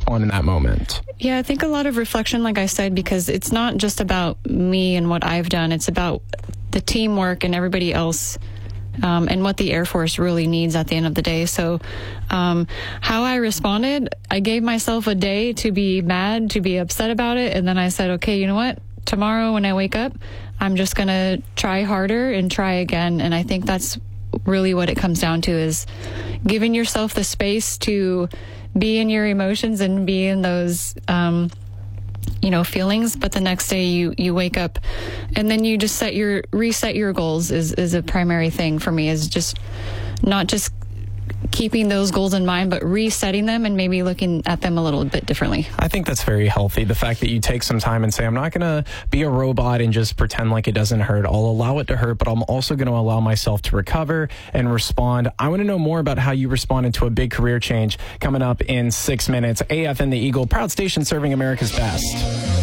respond in that moment? Yeah, I think a lot of reflection, like I said, because it's not just about me and what I've done. It's about the teamwork and everybody else, and what the Air Force really needs at the end of the day. So how I responded, I gave myself a day to be mad, to be upset about it. And then I said, okay, you know what? Tomorrow when I wake up, I'm just going to try harder and try again. And I think that's really what it comes down to, is giving yourself the space to be in your emotions and be in those feelings. But the next day you wake up and then you just reset your goals is a primary thing for me, is just not just keeping those goals in mind, but resetting them and maybe looking at them a little bit differently. I think that's very healthy. The fact that you take some time and say, I'm not going to be a robot and just pretend like it doesn't hurt. I'll allow it to hurt, but I'm also going to allow myself to recover and respond. I want to know more about how you responded to a big career change coming up in 6 minutes. AF and the Eagle, proud station serving America's best.